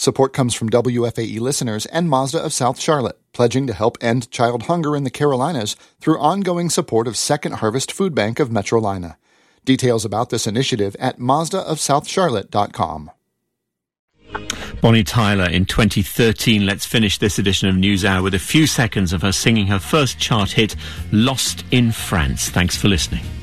Support comes from WFAE listeners and Mazda of South Charlotte, pledging to help end child hunger in the Carolinas through ongoing support of Second Harvest Food Bank of Metrolina. Details about this initiative at mazdaofsouthcharlotte.com. Bonnie Tyler in 2013. Let's finish this edition of NewsHour with a few seconds of her singing her first chart hit, Lost in France. Thanks for listening.